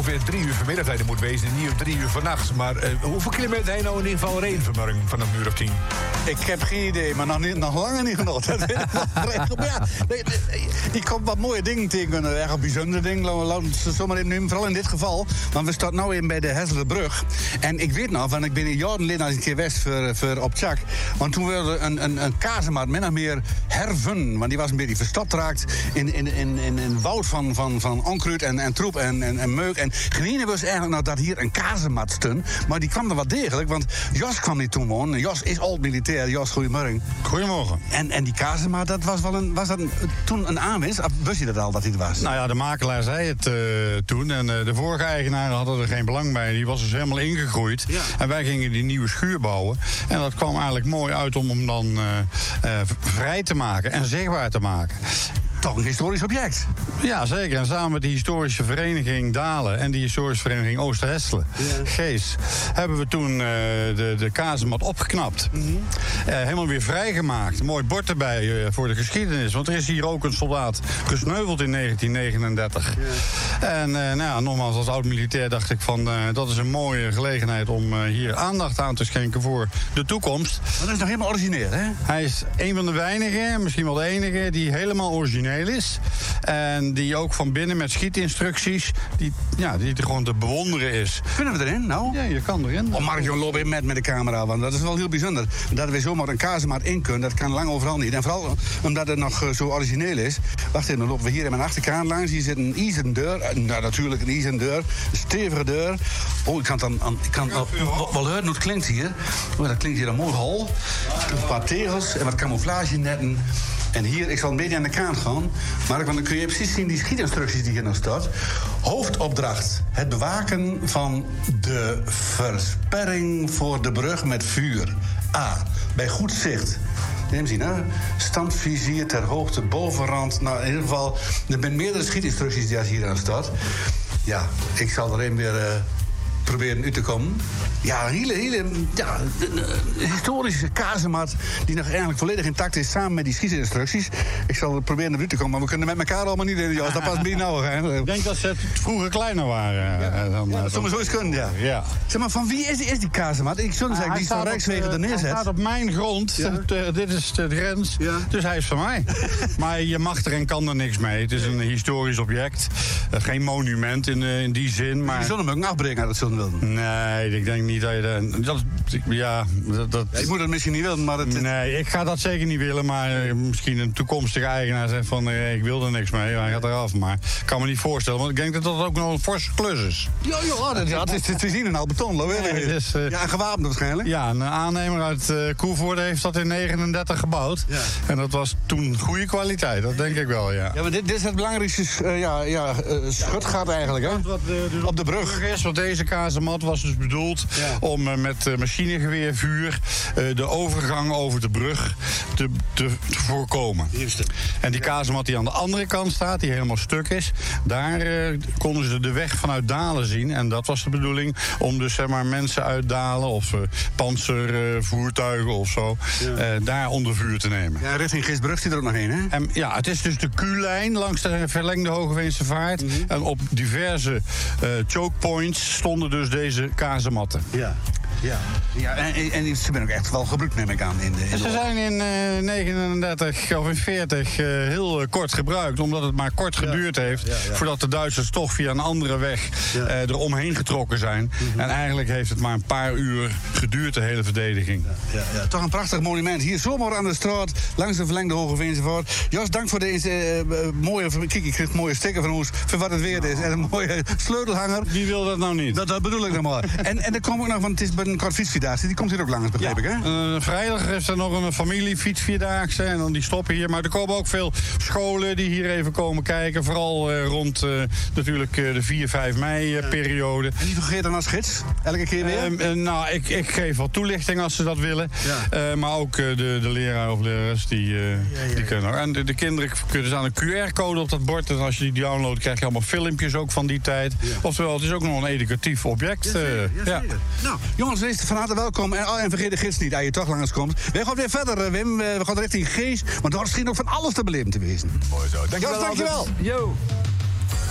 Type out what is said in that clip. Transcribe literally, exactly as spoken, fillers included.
ongeveer drie uur vanmiddag dat je er moet wezen en niet om drie uur vannacht. Maar uh, hoeveel kilometer heb je nou in ieder geval regenvermurring vanaf een uur of tien? Ik heb geen idee, maar nog, niet, nog langer niet genoeg. Dat weet ik wel. Ja, nee, nee, die komt wat mooie dingen tegen, erg bijzondere dingen. Laten we het zomaar nemen, vooral in dit geval. Want we staan nu in bij de Hesselenbrug. En ik weet nog, want ik ben in jaren geleden als een keer west voor, voor op Tjak. Want toen wilde een, een, een kazemaat min of meer herven. Want die was een beetje verstopt raakt in, in, in, in een woud van, van, van onkruid en, en troep en, en, en meuk. En Genene was eigenlijk nou dat hier een kazemaat stond. Maar die kwam er wat degelijk, want Jos kwam niet toen wonen. Jos is oud-militair. Jos, goedemorgen. Goedemorgen. En, en die kazemaat, dat was wel een, was dat een, toen een aanwinst? Of wist je dat al, dat hij er was? Nou ja, de makelaar zei het uh, toen. En uh, de vorige eigenaren hadden er geen belang bij. Die was dus helemaal ingegroeid. Ja. En wij gingen die nieuwe schuur bouwen. En dat kwam eigenlijk mooi uit om hem dan uh, uh, vrij te maken en zichtbaar te maken. Toch een historisch object. Ja, zeker. En samen met de historische vereniging Dalen en die historische vereniging Oosterhesselen, ja. Gees, hebben we toen uh, de, de kazemat opgeknapt. Mm-hmm. uh, helemaal weer vrijgemaakt. Een mooi bord erbij uh, voor de geschiedenis. Want er is hier ook een soldaat gesneuveld in negentien negenendertig. Ja. En uh, nou ja, nogmaals, als oud-militair dacht ik van... Uh, dat is een mooie gelegenheid om uh, hier aandacht aan te schenken voor de toekomst. Maar dat is nog helemaal origineel, hè? Hij is een van de weinigen, misschien wel de enige, die helemaal origineel is. En die ook van binnen met schietinstructies, die, ja, die er gewoon te bewonderen is. Kunnen we erin, nou? Ja, je kan erin. Of mag ik gewoon lopen in met, met de camera, want dat is wel heel bijzonder. Dat we zomaar een kazemaat in kunnen, dat kan lang overal niet. En vooral omdat het nog uh, zo origineel is. Wacht even, dan lopen we hier in mijn achterkant langs. Hier zit een ijzeren deur. Uh, nou, natuurlijk een ijzeren deur. Een stevige deur. Oh, ik kan het dan... Ik kan wel horen hoe het klinkt hier. Oh, dat klinkt hier een mooi hol. Een paar tegels en wat camouflagenetten. En hier, ik zal een beetje aan de kant gaan. Maar dan kun je precies zien die schietinstructies die hier nog staat. Hoofdopdracht: het bewaken van de versperring voor de brug met vuur. A. Bij goed zicht. Neem zien, hè? Standvizier ter hoogte, bovenrand. Nou, in ieder geval, er zijn meerdere schietinstructies die hier aan staat. Ja, ik zal er een weer... Uh, proberen uit te komen. Ja, een hele, hele ja, een, een historische kazemaat die nog eigenlijk volledig intact is samen met die schietinstructies. Ik zal proberen eruit te komen, maar we kunnen met elkaar allemaal niet in. Jos, dat past niet nou. Hè. Ik denk dat ze vroeger kleiner waren. Ja, dan, ja, dat zou maar zo eens kunnen, ja. ja. Zeg maar, van wie is die, is die kazemaat? Ik zou zeggen, die is van Rijkswegen er neerzet. Hij staat op mijn grond. Ja. De, dit is de grens. Ja. Dus hij is van mij. Maar je mag er en kan er niks mee. Het is een historisch object. Uh, geen monument in, uh, in die zin. Maar... Je zou hem ook afbreken uit het zullen willen. Nee, ik denk niet dat je dat... dat ja, dat, dat... Ja, ik moet het misschien niet willen, maar... Het... Nee, ik ga dat zeker niet willen. Maar uh, misschien een toekomstige eigenaar zegt van... Uh, ik wil er niks mee, hij gaat eraf. Maar ik kan me niet voorstellen, want ik denk dat dat ook nog een forse klus is. Ja, ja, dat, ja het is te zien in al beton. Ja, is, uh, ja, gewapend waarschijnlijk. Ja, een aannemer uit uh, Koevoorde heeft dat in negenendertig gebouwd. Ja. En dat was toen goede kwaliteit, dat denk ik wel, ja. Ja, maar dit, dit is het belangrijkste uh, ja, ja, uh, schutgat eigenlijk, hè? Wat, uh, dus op de brug. is, want deze kazemat was dus bedoeld ja. om uh, met uh, machinegeweervuur uh, de overgang over de brug te, te, te voorkomen. Eerste. En die ja. kazemat die aan de andere kant staat, die helemaal stuk is, daar uh, konden ze de weg vanuit Dalen zien. En dat was de bedoeling om dus zeg maar mensen uit Dalen of uh, panzervoertuigen uh, of zo, ja. uh, daar onder vuur te nemen. Ja, richting Gisbrug zit er ook nog heen, hè? En, ja, het is dus de Q-lijn langs de verlengde Hogeveense Vaart. Mm-hmm. En op diverse uh, chokepoints stonden dus deze kazematten. Ja. Ja, ja en, en ze zijn ook echt wel gebruikt, neem ik aan. In de, in de ze zijn in uh, negenendertig of in veertig uh, heel uh, kort gebruikt, omdat het maar kort geduurd ja, heeft... Ja, ja, ja. voordat de Duitsers toch via een andere weg ja. uh, er omheen getrokken zijn. Mm-hmm. En eigenlijk heeft het maar een paar uur geduurd, de hele verdediging. Ja, ja, ja. Toch een prachtig monument. Hier zomaar aan de straat, langs de verlengde Hogeveense Vaart. Jos, dank voor deze uh, mooie... Kijk, ik kreeg een mooie sticker van ons, voor wat het weer is. En een mooie sleutelhanger. Wie wil dat nou niet? Dat, dat bedoel ik nog maar. en, en er komt ook nog, want het is een kort fietsvierdaagse, die komt hier ook langs, begreep ja. ik, hè? Uh, vrijdag is er nog een familiefietsvierdaagse en dan die stoppen hier. Maar er komen ook veel scholen die hier even komen kijken. Vooral uh, rond uh, natuurlijk uh, de vier, vijf mei-periode. Uh, en die vergeet dan als gids? Elke keer weer? Uh, uh, nou, ik, ik geef wat toelichting als ze dat willen. Ja. Uh, maar ook uh, de, de leraar of lerares, die, uh, ja, ja, die kunnen. Ja. En de, de kinderen kunnen staan een Q R-code op dat bord. En als je die downloadt, krijg je allemaal filmpjes ook van die tijd. Ja. Oftewel, het is ook nog een educatief object. Ja, zeker, ja, ja. Nou, jongens, wees van harte welkom. En, oh, en vergeet de gids niet, als je toch langskomt. We gaan weer verder, Wim. We gaan richting Gees. Want daar schijnt ook van alles te beleven te wezen. Mooi zo. Dankjewel. Dankjewel. Yo.